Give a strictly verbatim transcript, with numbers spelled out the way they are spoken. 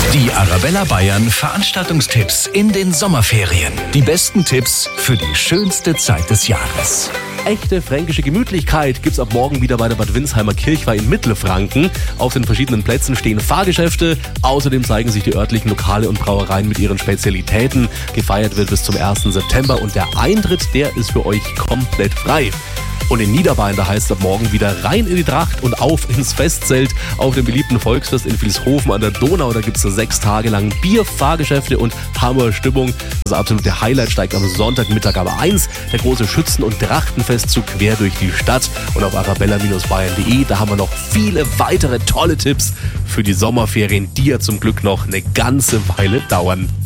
Die Arabella Bayern Veranstaltungstipps in den Sommerferien. Die besten Tipps für die schönste Zeit des Jahres. Echte fränkische Gemütlichkeit gibt's ab morgen wieder bei der Bad Windsheimer Kirchweih in Mittelfranken. Auf den verschiedenen Plätzen stehen Fahrgeschäfte. Außerdem zeigen sich die örtlichen Lokale und Brauereien mit ihren Spezialitäten. Gefeiert wird bis zum ersten September und der Eintritt, der ist für euch komplett frei. Und in Niederbayern, da heißt es ab morgen wieder rein in die Tracht und auf ins Festzelt auf dem beliebten Volksfest in Vilshofen an der Donau. Da gibt's sechs Tage lang Bier, Fahrgeschäfte und Hammerstimmung. Das absolute Highlight steigt am Sonntagmittag aber eins. Der große Schützen- und Trachtenfestzug quer durch die Stadt. Und auf arabella Bindestrich bayern punkt de, da haben wir noch viele weitere tolle Tipps für die Sommerferien, die ja zum Glück noch eine ganze Weile dauern.